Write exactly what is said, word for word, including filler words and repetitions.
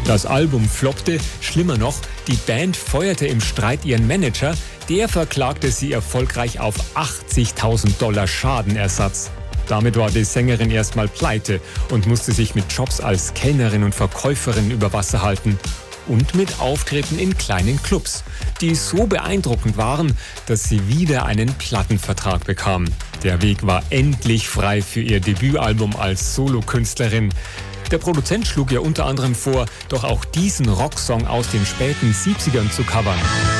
Das Album floppte, schlimmer noch, die Band feuerte im Streit ihren Manager, der verklagte sie erfolgreich auf achtzigtausend Dollar Schadenersatz. Damit war die Sängerin erstmal pleite und musste sich mit Jobs als Kellnerin und Verkäuferin über Wasser halten. Und mit Auftritten in kleinen Clubs, die so beeindruckend waren, dass sie wieder einen Plattenvertrag bekam. Der Weg war endlich frei für ihr Debütalbum als Solokünstlerin. Der Produzent schlug ihr unter anderem vor, doch auch diesen Rocksong aus den späten siebzigern zu covern.